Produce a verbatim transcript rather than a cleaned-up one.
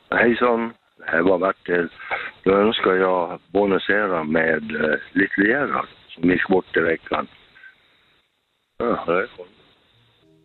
Hejsan, det här var Bertil. Då önskar jag bonusera med eh, lite lera som gick bort i veckan. Ja, det är